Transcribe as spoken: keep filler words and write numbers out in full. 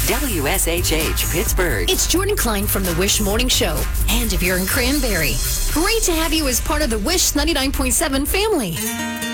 W S H H Pittsburgh. It's Jordan Klein from the Wish Morning Show. And if you're in Cranberry, great to have you as part of the Wish ninety-nine point seven family.